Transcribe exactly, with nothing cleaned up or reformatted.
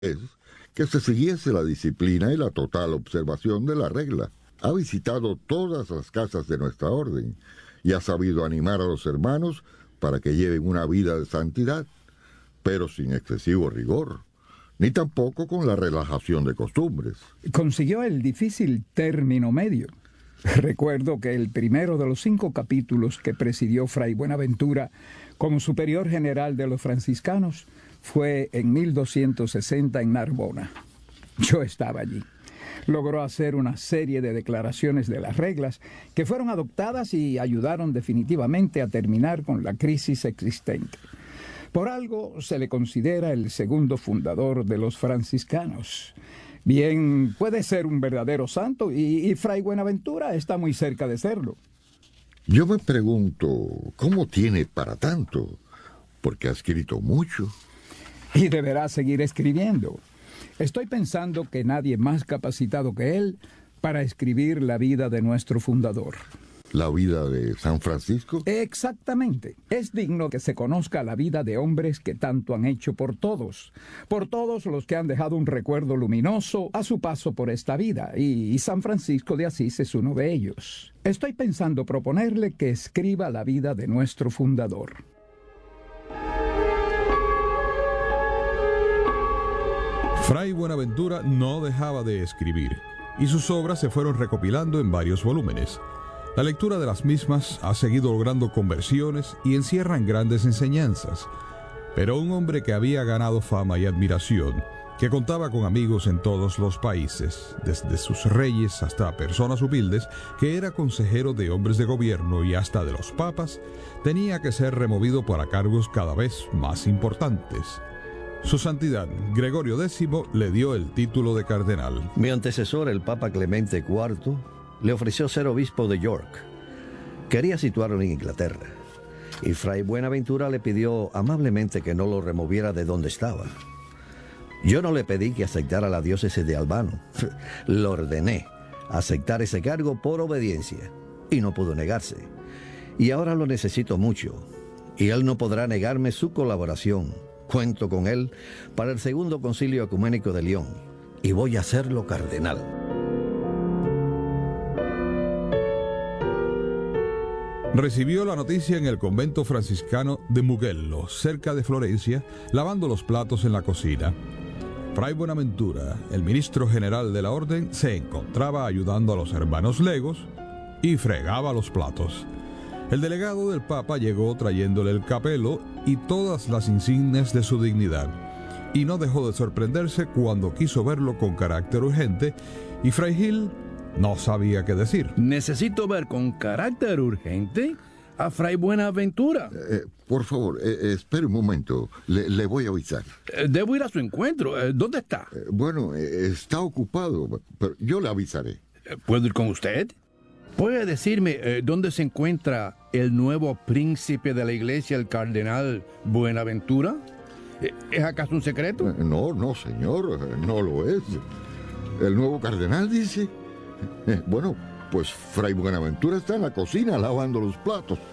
es que se siguiese la disciplina y la total observación de la regla. Ha visitado todas las casas de nuestra orden y ha sabido animar a los hermanos para que lleven una vida de santidad, pero sin excesivo rigor, ni tampoco con la relajación de costumbres. Consiguió el difícil término medio. Recuerdo que el primero de los cinco capítulos que presidió Fray Buenaventura como superior general de los franciscanos fue en mil doscientos sesenta en Narbona. Yo estaba allí. Logró hacer una serie de declaraciones de las reglas que fueron adoptadas y ayudaron definitivamente a terminar con la crisis existente. Por algo se le considera el segundo fundador de los franciscanos. Bien, puede ser un verdadero santo y, y Fray Buenaventura está muy cerca de serlo. Yo me pregunto, ¿cómo tiene para tanto? Porque ha escrito mucho. Y deberá seguir escribiendo. Estoy pensando que nadie más capacitado que él para escribir la vida de nuestro fundador. ¿La vida de San Francisco? Exactamente. Es digno que se conozca la vida de hombres que tanto han hecho por todos, por todos los que han dejado un recuerdo luminoso a su paso por esta vida, y, y San Francisco de Asís es uno de ellos. Estoy pensando proponerle que escriba la vida de nuestro fundador. Fray Buenaventura no dejaba de escribir, y sus obras se fueron recopilando en varios volúmenes. La lectura de las mismas ha seguido logrando conversiones y encierran grandes enseñanzas. Pero un hombre que había ganado fama y admiración, que contaba con amigos en todos los países, desde sus reyes hasta personas humildes, que era consejero de hombres de gobierno y hasta de los papas, tenía que ser removido para cargos cada vez más importantes. Su santidad, Gregorio décimo, le dio el título de cardenal. Mi antecesor, el Papa Clemente cuarto, le ofreció ser obispo de York. Quería situarlo en Inglaterra, y Fray Buenaventura le pidió amablemente que no lo removiera de donde estaba. Yo no le pedí que aceptara la diócesis de Albano. Lo ordené aceptar ese cargo por obediencia, y no pudo negarse. Y ahora lo necesito mucho, y él no podrá negarme su colaboración. Cuento con él para el segundo concilio ecuménico de León, y voy a hacerlo cardenal. Recibió la noticia en el convento franciscano de Mugello, cerca de Florencia, lavando los platos en la cocina. Fray Buenaventura, el ministro general de la orden, se encontraba ayudando a los hermanos legos y fregaba los platos. El delegado del Papa llegó trayéndole el capelo y todas las insignias de su dignidad, y no dejó de sorprenderse cuando quiso verlo con carácter urgente, y Fray Gil no sabía qué decir. ¿Necesito ver con carácter urgente a Fray Buenaventura? Eh, por favor, eh, espere un momento. Le, le voy a avisar. Eh, debo ir a su encuentro. Eh, ¿Dónde está? Eh, bueno, eh, está ocupado, pero yo le avisaré. Eh, ¿Puedo ir con usted? ¿Puede decirme eh, dónde se encuentra el nuevo príncipe de la iglesia, el cardenal Buenaventura? Eh, ¿Es acaso un secreto? Eh, no, no, señor, no lo es. ¿El nuevo cardenal dice? Eh, bueno, pues Fray Buenaventura está en la cocina lavando los platos.